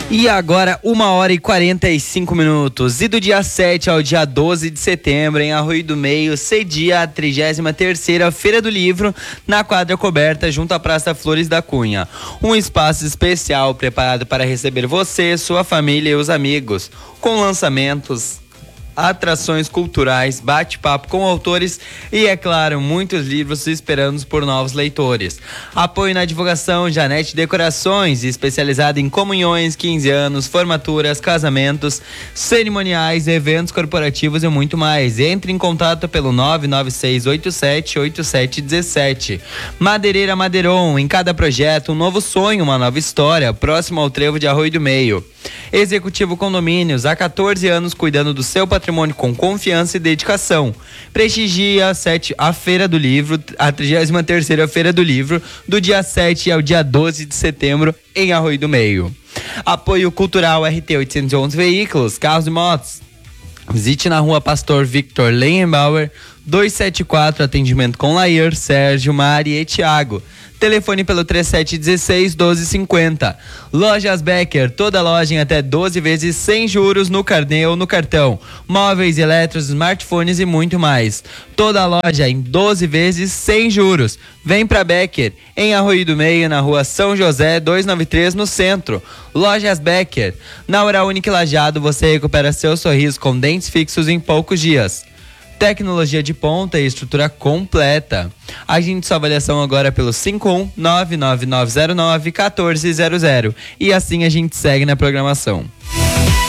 E agora, 1h45. E do dia 7 ao dia 12 de setembro, em Arroio do Meio, cedia a 33ª Feira do Livro, na quadra coberta junto à Praça Flores da Cunha. Um espaço especial preparado para receber você, sua família e os amigos, com lançamentos, atrações culturais, bate-papo com autores e, é claro, muitos livros esperando por novos leitores. Apoio na divulgação Janete Decorações, especializada em comunhões, 15 anos, formaturas, casamentos, cerimoniais, eventos corporativos e muito mais. Entre em contato pelo 996878717. Madeireira Madeiron, em cada projeto um novo sonho, uma nova história, próximo ao trevo de Arroio do Meio. Executivo Condomínios, há 14 anos cuidando do seu patrimônio com confiança e dedicação. Prestigia a Feira do Livro, a 33ª Feira do Livro, do dia 7 ao dia 12 de setembro, em Arroio do Meio. Apoio Cultural RT 811 Veículos, Carros e Motos. Visite na rua Pastor Victor Leienbauer, 274, atendimento com Lair, Sérgio, Mari e Thiago. Telefone pelo 3716-1250. Lojas Becker, toda loja em até 12 vezes sem juros no carnê ou no cartão. Móveis, eletros, smartphones e muito mais. Toda loja em 12 vezes sem juros. Vem pra Becker, em Arroio do Meio, na rua São José 293, no centro. Lojas Becker. Na Oral Unique Lajeado você recupera seu sorriso com dentes fixos em poucos dias. Tecnologia de ponta e estrutura completa. Agende sua avaliação agora pelo 51 99909 1400. E assim a gente segue na programação.